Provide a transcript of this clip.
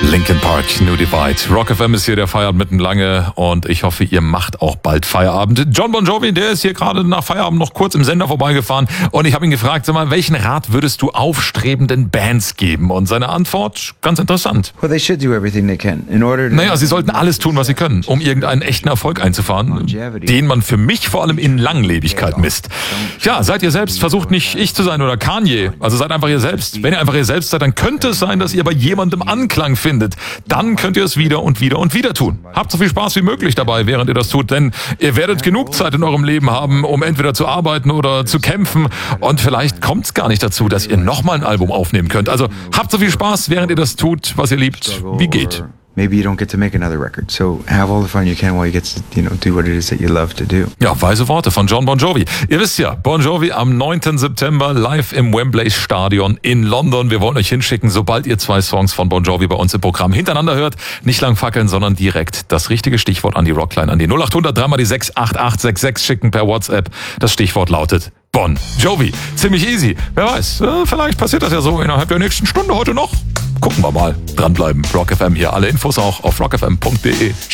Linkin Park, New Divide. Rock FM ist hier der Feierabend mitten lange und ich hoffe, ihr macht auch bald Feierabend. Jon Bon Jovi, der ist hier gerade nach Feierabend noch kurz im Sender vorbeigefahren und ich habe ihn gefragt, sag mal, welchen Rat würdest du aufstrebenden Bands geben? Und seine Antwort, ganz interessant. Naja, sie sollten alles tun, was sie können, um irgendeinen echten Erfolg einzufahren, den man für mich vor allem in Langlebigkeit misst. Ja, seid ihr selbst, versucht nicht ich zu sein oder Kanye, also seid einfach ihr selbst. Wenn ihr einfach ihr selbst seid, dann könnte es sein, dass ihr bei jemandem Anklang findet. Dann könnt ihr es wieder und wieder und wieder tun. Habt so viel Spaß wie möglich dabei, während ihr das tut, denn ihr werdet genug Zeit in eurem Leben haben, um entweder zu arbeiten oder zu kämpfen und vielleicht kommt es gar nicht dazu, dass ihr nochmal ein Album aufnehmen könnt. Also habt so viel Spaß, während ihr das tut, was ihr liebt, wie geht. Maybe you don't get to make another record. So have all the fun you can while you get to, do what it is that you love to do. Ja, weise Worte von Jon Bon Jovi. Ihr wisst ja, Bon Jovi am 9. September live im Wembley Stadion in London. Wir wollen euch hinschicken, sobald ihr 2 Songs von Bon Jovi bei uns im Programm hintereinander hört. Nicht lang fackeln, sondern direkt das richtige Stichwort an die Rockline, an die 0800 3 mal die 68866 schicken per WhatsApp. Das Stichwort lautet Bon Jovi. Ziemlich easy. Wer weiß, vielleicht passiert das ja so innerhalb der nächsten Stunde heute noch. Gucken wir mal. Dranbleiben. Rock FM hier. Alle Infos auch auf rockfm.de.